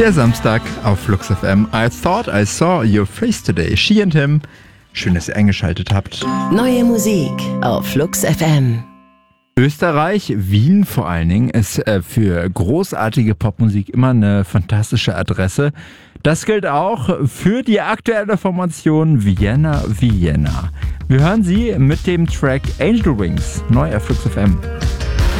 Der Samstag auf Flux FM. I thought I saw your face today. She and him. Schön, dass ihr eingeschaltet habt. Neue Musik auf Flux FM. Österreich, Wien vor allen Dingen, ist für großartige Popmusik immer eine fantastische Adresse. Das gilt auch für die aktuelle Formation Vienna Vienna. Wir hören sie mit dem Track Angel Wings, neu auf Flux FM.